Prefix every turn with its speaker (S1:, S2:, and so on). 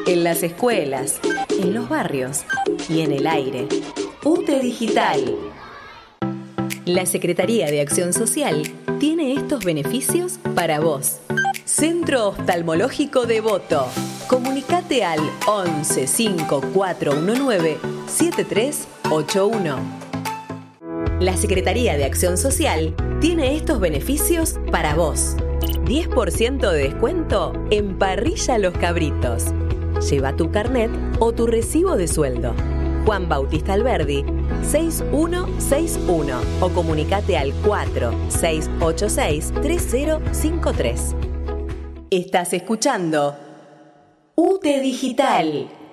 S1: en las escuelas, en los barrios y en el aire. UTE Digital. La Secretaría de Acción Social tiene estos beneficios para vos. Centro Oftalmológico Devoto. Comunicate al 11 5419 7381. La Secretaría de Acción Social tiene estos beneficios para vos. 10% de descuento en Parrilla Los Cabritos. Lleva tu carnet o tu recibo de sueldo. Juan Bautista Alberdi, 6161 o comunicate al 4686-3053. Estás escuchando UTE Digital.